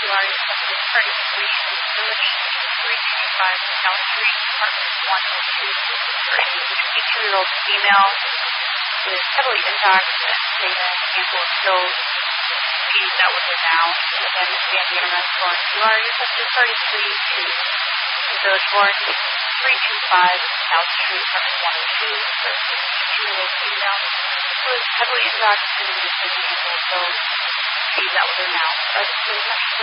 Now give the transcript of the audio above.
you are requesting courtesy police facility 325 South Street, apartment 102, for a 62-year-old female is heavily intoxicated and stated handful of pills. She's out with her now. Again, this is the ambulance going. You are requesting courtesy to the Village Ward 325 South Street, apartment 102, for a 62-year-old female who is heavily intoxicated and taking handful of pills. She's out with her now. Please